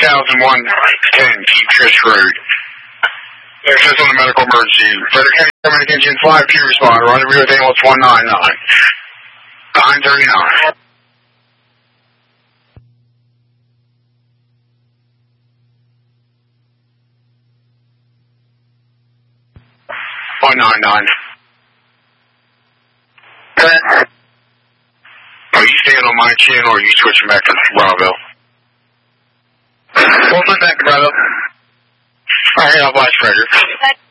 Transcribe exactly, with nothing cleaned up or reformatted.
thousand one ten, Keep Trish Road. This is on the medical emergency. Frederick County Paramedic Engine five, P responder. Rendezvous with ambulance one nine nine. nine thirty-nine. one nine nine. Okay. Are you staying on my channel or are you switching back to Bravo? We'll switch back to Bravo. Alright, I'll watch Frederick.